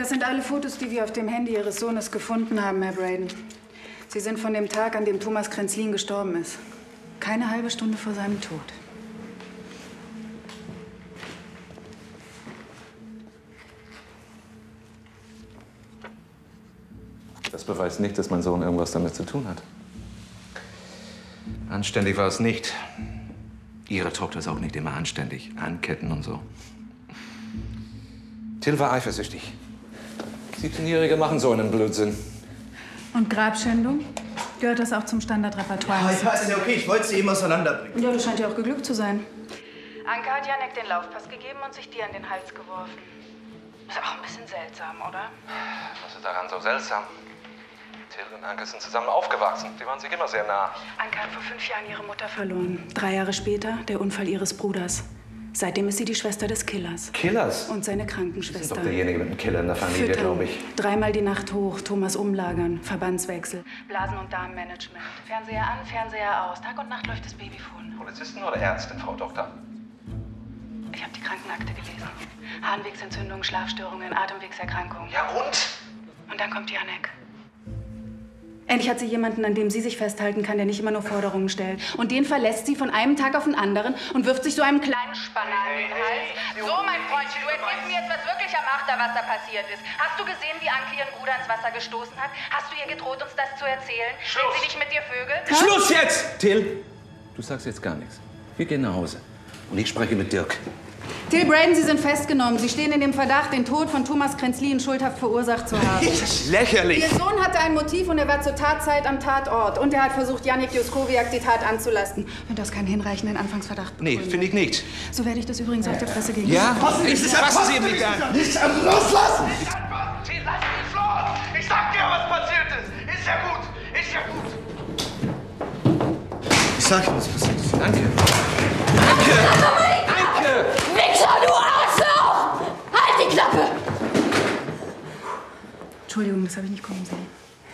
Das sind alle Fotos, die wir auf dem Handy Ihres Sohnes gefunden haben, Herr Braden. Sie sind von dem Tag, an dem Thomas Krenzlin gestorben ist. Keine halbe Stunde vor seinem Tod. Das beweist nicht, dass mein Sohn irgendwas damit zu tun hat. Anständig war es nicht. Ihre Tochter ist auch nicht immer anständig. Anketten und so. Till war eifersüchtig. 17-Jährige machen so einen Blödsinn. Und Grabschändung? Gehört das auch zum Standardrepertoire? Ja, ist ja okay. Ich wollte sie eben auseinanderbringen. Ja, das scheint ja auch geglückt zu sein. Anke hat Janek den Laufpass gegeben und sich dir an den Hals geworfen. Ist auch ein bisschen seltsam, oder? Was ist daran so seltsam? Till und Anke sind zusammen aufgewachsen. Die waren sich immer sehr nah. Anke hat vor 5 Jahren ihre Mutter verloren. 3 Jahre später der Unfall ihres Bruders. Seitdem ist sie die Schwester des Killers. Killers? Und seine Das ist Krankenschwester. doch derjenige mit dem Killer in der Familie, glaube ich. 3-mal die Nacht hoch, Thomas umlagern, Verbandswechsel, Blasen- und Darmmanagement. Fernseher an, Fernseher aus. Tag und Nacht läuft das Babyfon. Polizisten oder Ärztin, Frau Doktor? Ich habe die Krankenakte gelesen. Harnwegsentzündung, Schlafstörungen, Atemwegserkrankungen. Ja und? Und dann kommt Janek. Endlich hat sie jemanden, an dem sie sich festhalten kann, der nicht immer nur Forderungen stellt. Und den verlässt sie von einem Tag auf den anderen und wirft sich so einem kleinen Spanner an den Hals. So, mein Freundchen, du erzählst mir jetzt, was wirklich am Achterwasser passiert ist. Hast du gesehen, wie Anke ihren Bruder ins Wasser gestoßen hat? Hast du ihr gedroht, uns das zu erzählen? Will sie nicht mit dir vögeln? Schluss jetzt! Till, du sagst jetzt gar nichts. Wir gehen nach Hause. Und ich spreche mit Dirk. Till Braden, Sie sind festgenommen. Sie stehen in dem Verdacht, den Tod von Thomas Krenzlin schuldhaft verursacht zu haben. Das ist lächerlich. Ihr Sohn hatte ein Motiv und er war zur Tatzeit am Tatort. Und er hat versucht, Janek Juskowiak die Tat anzulasten. Wenn das keinen hinreichenden Anfangsverdacht Nee, begründet. finde ich nicht. So werde ich das übrigens auch der Presse gegenüber. Ja? Fassen Sie mich an! Nicht loslassen! Till, lass mich los! Ich sag dir, was passiert ist! Ist ja gut! Ist ja gut! Ich sag dir, was passiert ist. Danke. Wichser, du Arschloch! Halt die Klappe! Entschuldigung, das habe ich nicht kommen sehen.